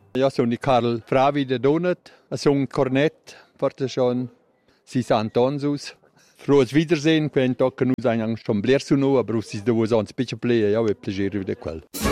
Ja, sono Karl Fravi de Donut, sono Cornet, porta schon si Antonsus. Frohes Wiedersehen, wenn tocken uns eigentlich schon bler su no, aber es ist da wo sonst ein bisschen play, ja, wir plagieren wieder quel.